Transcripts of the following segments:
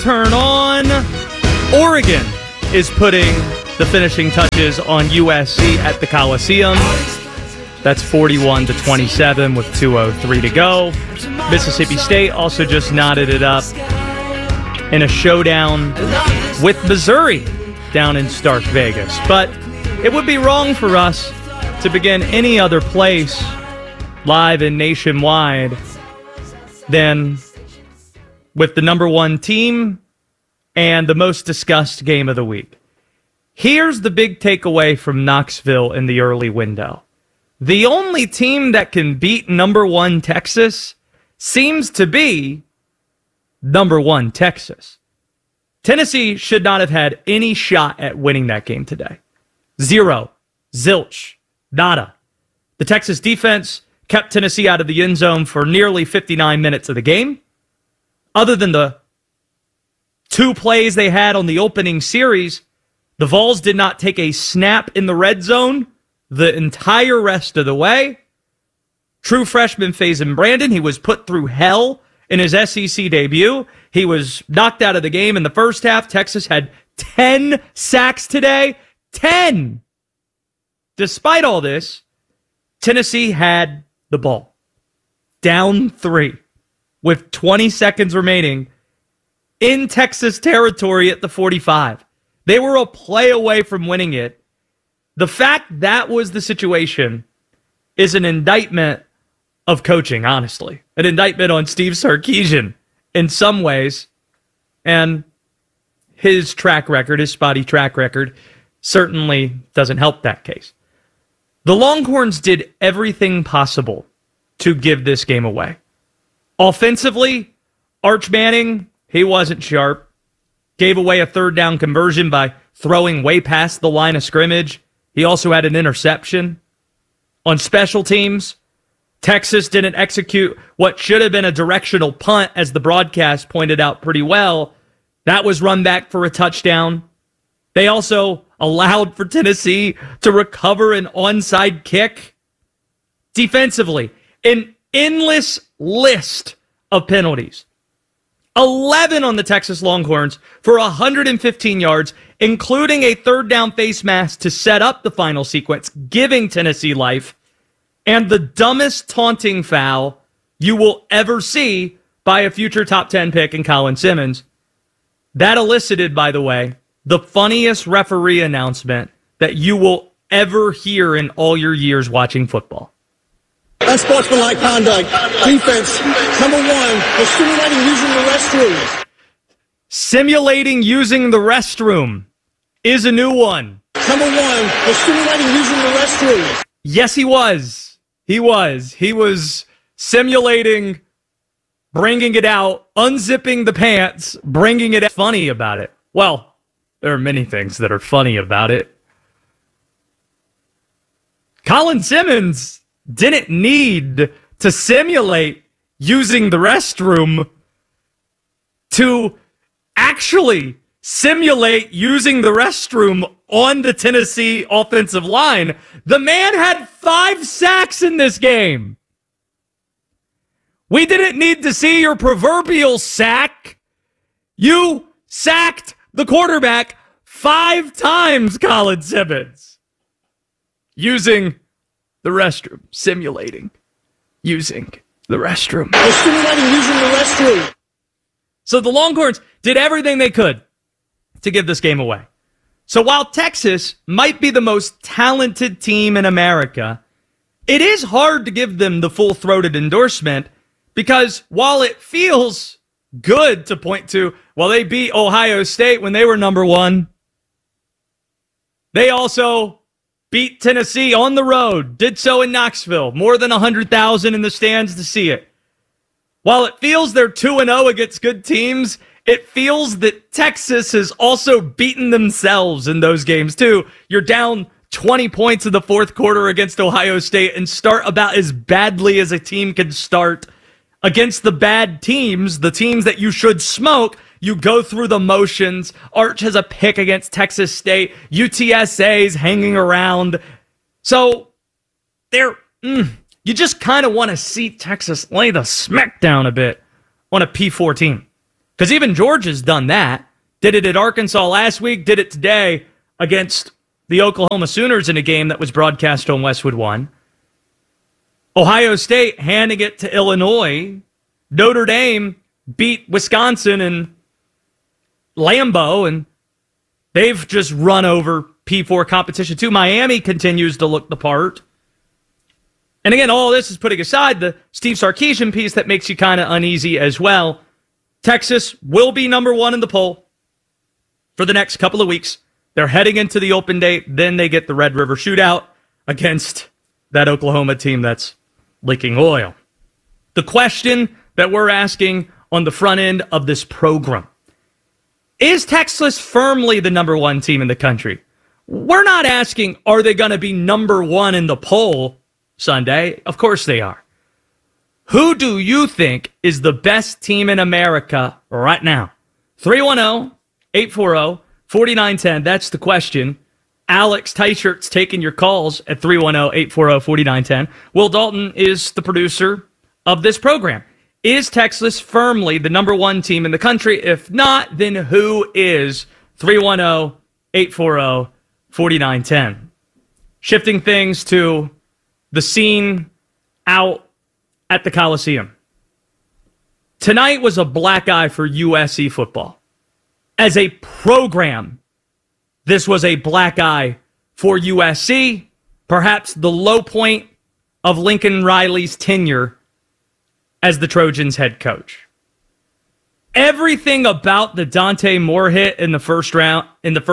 turn on. Oregon is putting the finishing touches on USC at the Coliseum. That's 41-27 with 2:03 to go. Mississippi State also just knotted it up in a showdown with Missouri down in Stark Vegas. But it would be wrong for us to begin any other place live and nationwide than with the number one team and the most discussed game of the week. Here's the big takeaway from Knoxville in the early window. The only team that can beat number one Texas seems to be number one Texas. Tennessee should not have had any shot at winning that game today. Zero. Zilch. Nada. The Texas defense kept Tennessee out of the end zone for nearly 59 minutes of the game. Other than the two plays they had on the opening series, the Vols did not take a snap in the red zone the entire rest of the way. True freshman Faison Brandon, he was put through hell in his SEC debut. He was knocked out of the game in the first half. Texas had 10 sacks today. 10! Despite all this, Tennessee had the ball. Down 3 with 20 seconds remaining in Texas territory at the 45. They were a play away from winning it. The fact that was the situation is an indictment of coaching, honestly. An indictment on Steve Sarkisian in some ways. And his track record, his spotty track record, certainly doesn't help that case. The Longhorns did everything possible to give this game away. Offensively, Arch Manning, he wasn't sharp. Gave away a third down conversion by throwing way past the line of scrimmage. He also had an interception. On special teams, Texas didn't execute what should have been a directional punt, as the broadcast pointed out pretty well. That was run back for a touchdown. They also allowed for Tennessee to recover an onside kick. Defensively, an endless list of penalties. 11 on the Texas Longhorns for 115 yards, including a third down face mask to set up the final sequence, giving Tennessee life, and the dumbest taunting foul you will ever see by a future top 10 pick in Colin Simmons. That elicited, by the way, the funniest referee announcement that you will ever hear in all your years watching football. Unsportsmanlike conduct. Defense, number one, was simulating using the restroom. Simulating using the restroom is a new one. Number one was simulating using the restroom. Yes, he was. He was simulating bringing it out, unzipping the pants, bringing it out. Funny about it. Well, there are many things that are funny about it. Colin Simmons didn't need to simulate using the restroom to actually simulate using the restroom on the Tennessee offensive line. The man had 5 sacks in this game. We didn't need to see your proverbial sack. You sacked the quarterback 5 times, Colin Simmons, using the restroom, simulating using the restroom. They're simulating using the restroom. So the Longhorns did everything they could to give this game away. So while Texas might be the most talented team in America, it is hard to give them the full-throated endorsement, because while it feels good to point to, well, they beat Ohio State when they were number one, they also beat Tennessee on the road, did so in Knoxville, more than 100,000 in the stands to see it. While it feels they're 2-0 against good teams, it feels that Texas has also beaten themselves in those games too. You're down 20 points in the fourth quarter against Ohio State and start about as badly as a team can start against the bad teams, the teams that you should smoke. You go through the motions. Arch has a pick against Texas State. UTSA's hanging around. So you just kind of want to see Texas lay the smack down a bit on a P14. Because even Georgia's done that. Did it at Arkansas last week, did it today against the Oklahoma Sooners in a game that was broadcast on Westwood One. Ohio State handing it to Illinois. Notre Dame beat Wisconsin and Lambeau, and they've just run over P4 competition too. Miami continues to look the part. And again, all this is putting aside the Steve Sarkisian piece that makes you kind of uneasy as well. Texas will be number one in the poll for the next couple of weeks. They're heading into the open date. Then they get the Red River Shootout against that Oklahoma team that's leaking oil. The question that we're asking on the front end of this program: is Texas firmly the number one team in the country? We're not asking, are they going to be number one in the poll Sunday? Of course they are. Who do you think is the best team in America right now? 310-840-4910. That's the question. Alex Teichert's taking your calls at 310-840-4910. Will Dalton is the producer of this program. Is Texas firmly the number one team in the country? If not, then who is? 310-840-4910. Shifting things to the scene out at the Coliseum. Tonight was a black eye for USC football. As a program, this was a black eye for USC, perhaps the low point of Lincoln Riley's tenure as the Trojans head coach. Everything about the Dante Moore hit in the first half,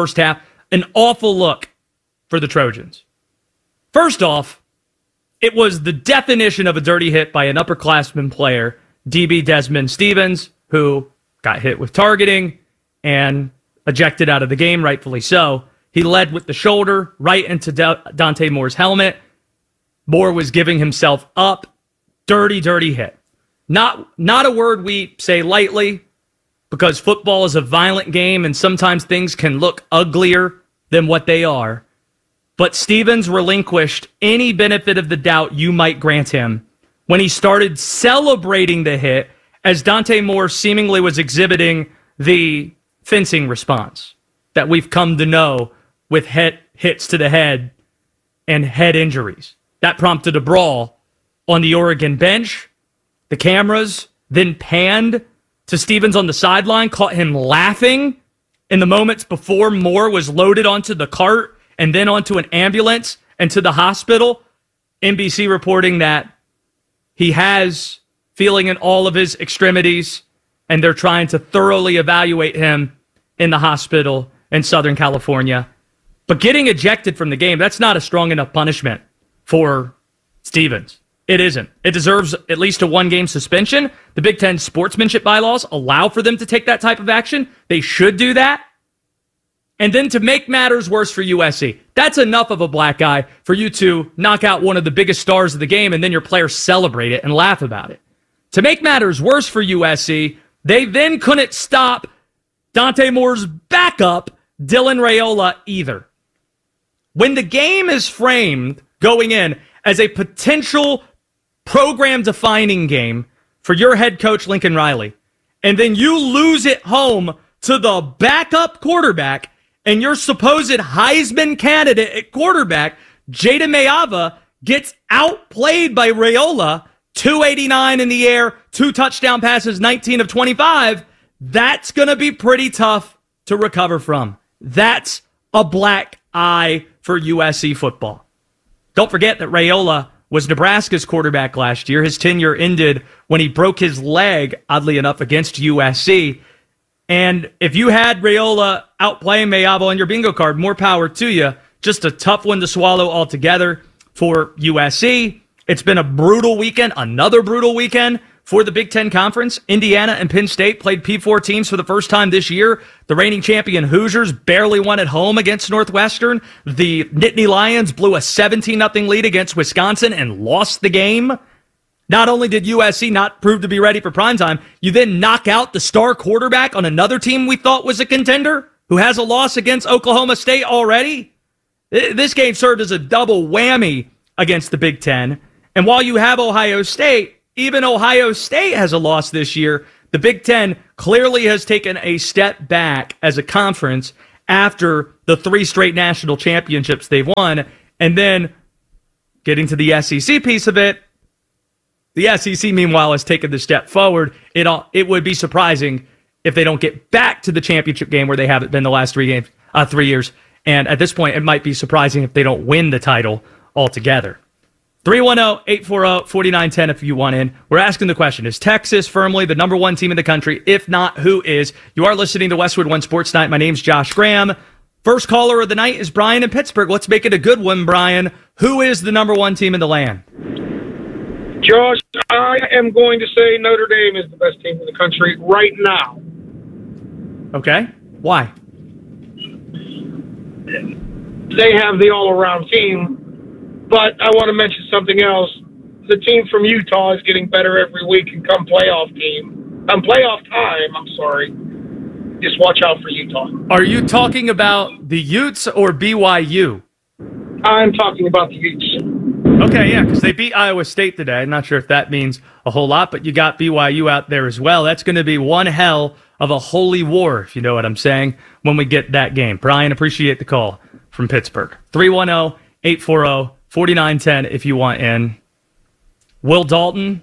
an awful look for the Trojans. First off, it was the definition of a dirty hit by an upperclassman player, DB Desmond Stevens, who got hit with targeting and ejected out of the game, rightfully so. He led with the shoulder right into Dante Moore's helmet. Moore was giving himself up. Dirty, dirty hit. Not a word we say lightly, because football is a violent game and sometimes things can look uglier than what they are. But Stevens relinquished any benefit of the doubt you might grant him when he started celebrating the hit as Dante Moore seemingly was exhibiting the fencing response that we've come to know with hits to the head and head injuries. That prompted a brawl on the Oregon bench. The cameras then panned to Stevens on the sideline, caught him laughing in the moments before Moore was loaded onto the cart and then onto an ambulance and to the hospital. NBC reporting that he has feeling in all of his extremities, and they're trying to thoroughly evaluate him in the hospital in Southern California. But getting ejected from the game, that's not a strong enough punishment for Stevens. It isn't. It deserves at least a one-game suspension. The Big Ten sportsmanship bylaws allow for them to take that type of action. They should do that. And then to make matters worse for USC, that's enough of a black eye for you to knock out one of the biggest stars of the game and then your players celebrate it and laugh about it. To make matters worse for USC, they then couldn't stop Dante Moore's backup, Dylan Raiola, either. When the game is framed going in as a potential program-defining game for your head coach, Lincoln Riley, and then you lose it home to the backup quarterback and your supposed Heisman candidate at quarterback, Jada Mayava, gets outplayed by Raiola, 289 in the air, 2 touchdown passes, 19 of 25, that's going to be pretty tough to recover from. That's a black eye for USC football. Don't forget that Raiola was Nebraska's quarterback last year. His tenure ended when he broke his leg, oddly enough, against USC. And if you had Raiola outplaying Mayava on your bingo card, more power to you. Just a tough one to swallow altogether for USC. It's been a brutal weekend, another brutal weekend for the Big Ten Conference. Indiana and Penn State played P4 teams for the first time this year. The reigning champion Hoosiers barely won at home against Northwestern. The Nittany Lions blew a 17-0 lead against Wisconsin and lost the game. Not only did USC not prove to be ready for primetime, you then knock out the star quarterback on another team we thought was a contender who has a loss against Oklahoma State already. This game served as a double whammy against the Big Ten. And while you have Ohio State, even Ohio State has a loss this year The Big Ten clearly has taken a step back as a conference after the 3 straight national championships they've won. And then getting to the SEC piece of it, the SEC, meanwhile, has taken the step forward. It would be surprising if they don't get back to the championship game where they haven't been the last 3 years. And at this point, it might be surprising if they don't win the title altogether. 310-840-4910 if you want in. We're asking the question, is Texas firmly the number 1 team in the country? If not, who is? You are listening to Westwood One Sports Night. My name's Josh Graham. First caller of the night is Brian in Pittsburgh. Let's make it a good one, Brian. Who is the number 1 team in the land? Josh, I am going to say Notre Dame is the best team in the country right now. Okay. Why? They have the all-around team. But I want to mention something else. The team from Utah is getting better every week, and come playoff time, just watch out for Utah. Are you talking about the Utes or BYU? I'm talking about the Utes. Okay, yeah, because they beat Iowa State today. I'm not sure if that means a whole lot, but you got BYU out there as well. That's going to be one hell of a holy war, if you know what I'm saying, when we get that game. Brian, appreciate the call from Pittsburgh. 310-840-4910 if you want in. Will Dalton,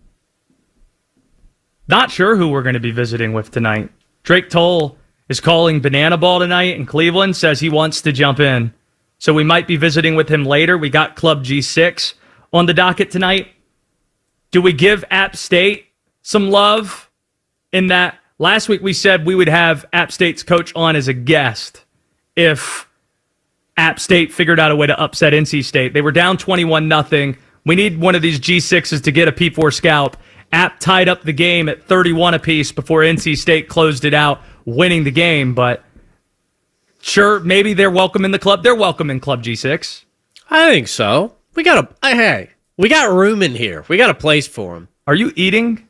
not sure who we're going to be visiting with tonight. Drake Toll is calling Banana Ball tonight in Cleveland, says he wants to jump in. So we might be visiting with him later. We got Club G6 on the docket tonight. Do we give App State some love in that? Last week we said we would have App State's coach on as a guest if App State figured out a way to upset NC State. They were down 21-0. We need one of these G6s to get a P4 scalp. App tied up the game at 31 apiece before NC State closed it out, winning the game. But sure, maybe they're welcome in the club. They're welcome in Club G6. I think so. We got room in here. We got a place for them. Are you eating?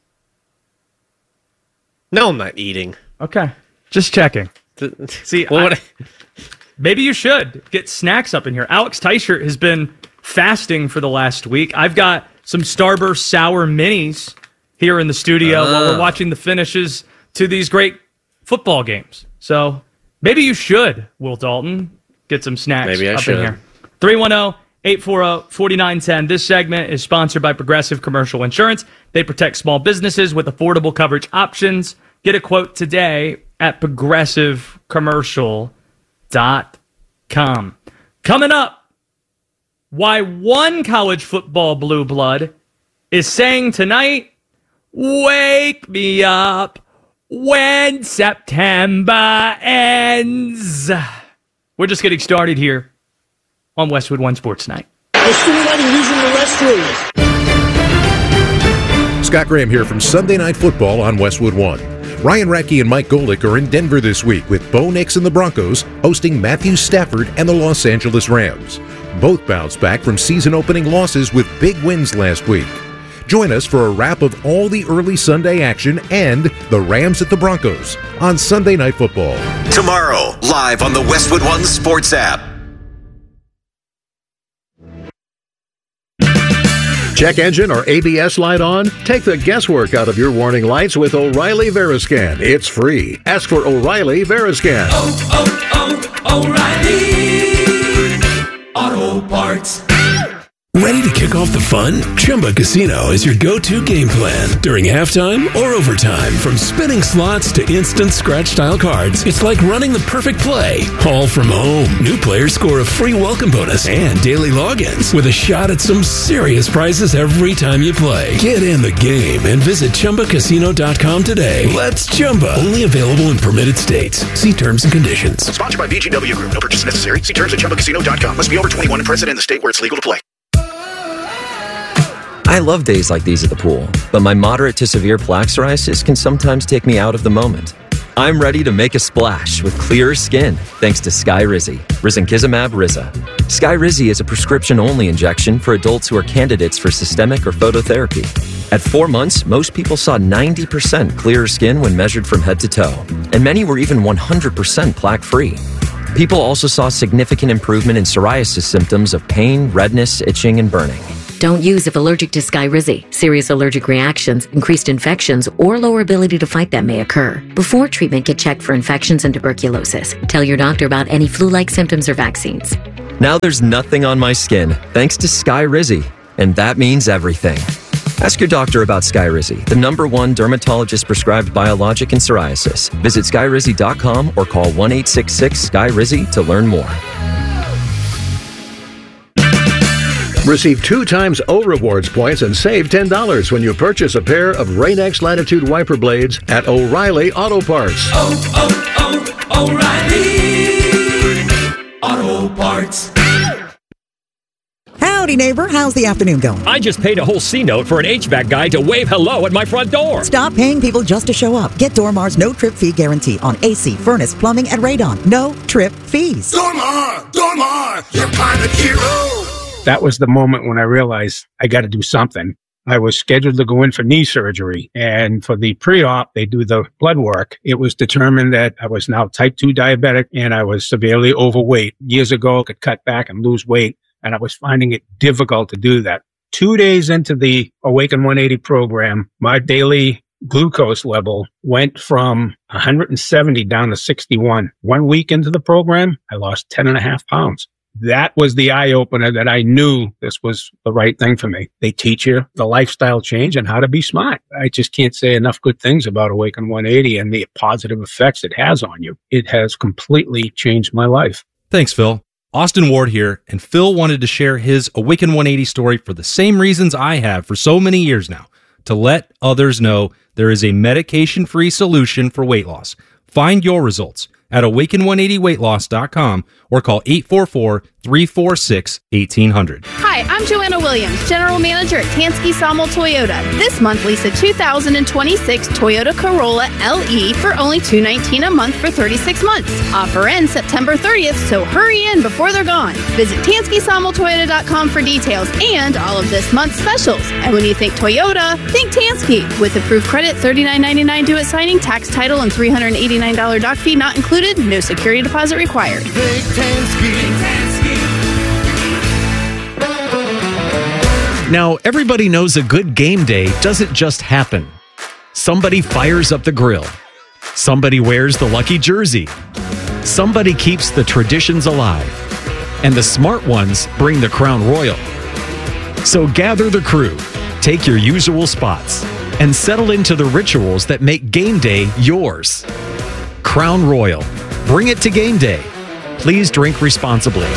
No, I'm not eating. Okay, just checking. See, maybe you should get snacks up in here. Alex Teichert has been fasting for the last week. I've got some Starburst Sour Minis here in the studio while we're watching the finishes to these great football games. So maybe you should, Will Dalton, get some snacks maybe I up should. in here. 310-840-4910. This segment is sponsored by Progressive Commercial Insurance. They protect small businesses with affordable coverage options. Get a quote today at progressivecommercial.com. Coming up, why one college football blue blood is saying tonight, wake me up when September ends. We're just getting started here on Westwood One Sports Night. They're simulating using the restrooms. Scott Graham here from Sunday Night Football on Westwood One. Ryan Radke and Mike Golick are in Denver this week with Bo Nix and the Broncos hosting Matthew Stafford and the Los Angeles Rams. Both bounced back from season-opening losses with big wins last week. Join us for a wrap of all the early Sunday action and the Rams at the Broncos on Sunday Night Football. Tomorrow, live on the Westwood One Sports app. Check engine or ABS light on? Take the guesswork out of your warning lights with O'Reilly Veriscan. It's free. Ask for O'Reilly Veriscan. O'Reilly Auto Parts. Ready to kick off the fun? Chumba Casino is your go-to game plan. During halftime or overtime, from spinning slots to instant scratch-style cards, it's like running the perfect play, all from home. New players score a free welcome bonus and daily logins with a shot at some serious prizes every time you play. Get in the game and visit ChumbaCasino.com today. Let's Chumba. Only available in permitted states. See terms and conditions. Sponsored by VGW Group. No purchase necessary. See terms at ChumbaCasino.com. Must be over 21 and present in the state where it's legal to play. I love days like these at the pool, but my moderate to severe plaque psoriasis can sometimes take me out of the moment. I'm ready to make a splash with clearer skin thanks to Skyrizi, risankizumab Riza. Skyrizi is a prescription-only injection for adults who are candidates for systemic or phototherapy. At 4 months, most people saw 90% clearer skin when measured from head to toe, and many were even 100% plaque-free. People also saw significant improvement in psoriasis symptoms of pain, redness, itching, and burning. Don't use if allergic to Skyrizi. Serious allergic reactions, increased infections, or lower ability to fight them may occur. Before treatment, get checked for infections and tuberculosis. Tell your doctor about any flu-like symptoms or vaccines. Now there's nothing on my skin thanks to Skyrizi, and that means everything. Ask your doctor about Skyrizi, the #1 dermatologist-prescribed biologic in psoriasis. Visit Skyrizi.com or call 1-866-SKYRIZI to learn more. Receive 2 times O Rewards points and save $10 when you purchase a pair of Rain-X Latitude wiper blades at O'Reilly Auto Parts. O'Reilly Auto Parts. Howdy, neighbor. How's the afternoon going? I just paid a whole C-note for an HVAC guy to wave hello at my front door. Stop paying people just to show up. Get Dormar's no-trip fee guarantee on AC, furnace, plumbing, and radon. No trip fees. Dormar, you're my hero. That was the moment when I realized I got to do something. I was scheduled to go in for knee surgery, and for the pre-op, they do the blood work. It was determined that I was now type 2 diabetic and I was severely overweight. Years ago, I could cut back and lose weight, and I was finding it difficult to do that. 2 days into the Awaken 180 program, my daily glucose level went from 170 down to 61. 1 week into the program, I lost 10.5 pounds. That was the eye-opener that I knew this was the right thing for me. They teach you the lifestyle change and how to be smart. I just can't say enough good things about Awaken 180 and the positive effects it has on you. It has completely changed my life. Thanks, Phil. Austin Ward here, and Phil wanted to share his Awaken 180 story for the same reasons I have for so many years now, to let others know there is a medication-free solution for weight loss. Find your results at awaken180weightloss.com or call 844-346-1800. Hi, I'm Joanna Williams, General Manager at Tansky Sawmill Toyota. This month, lease a 2026 Toyota Corolla LE for only $219 a month for 36 months. Offer ends September 30th, so hurry in before they're gone. Visit TanskySawmillToyota.com for details and all of this month's specials. And when you think Toyota, think Tansky. With approved credit, $39.99 due at signing, tax, title, and $389 doc fee not included. No security deposit required. Big Tansky. Now, everybody knows a good game day doesn't just happen. Somebody fires up the grill. Somebody wears the lucky jersey. Somebody keeps the traditions alive. And the smart ones bring the Crown Royal. So gather the crew, take your usual spots, and settle into the rituals that make game day yours. Crown Royal. Bring it to game day. Please drink responsibly.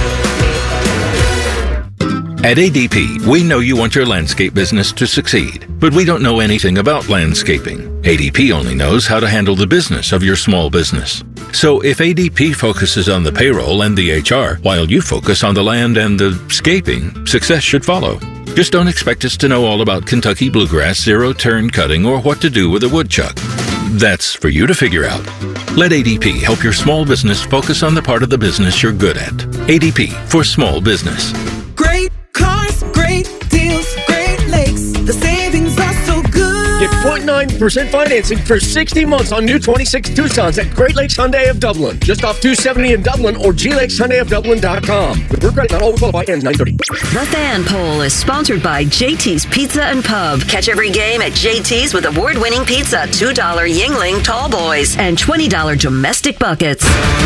At ADP, we know you want your landscape business to succeed, but we don't know anything about landscaping. ADP only knows how to handle the business of your small business. So if ADP focuses on the payroll and the HR, while you focus on the land and the scaping, success should follow. Just don't expect us to know all about Kentucky bluegrass, zero-turn cutting, or what to do with a woodchuck. That's for you to figure out. Let ADP help your small business focus on the part of the business you're good at. ADP for small business. Great cars, great deals, Great Lakes. The savings are so good. Get 0.9% financing for 60 months on new 26 Tucsons at Great Lakes Hyundai of Dublin. Just off 270 in Dublin or glakeshyundaiofdublin.com. With credit, not all qualify, ends 9/30. The Fan Poll is sponsored by JT's Pizza and Pub. Catch every game at JT's with award-winning pizza, $2 Yingling Tall Boys, and $20 domestic buckets.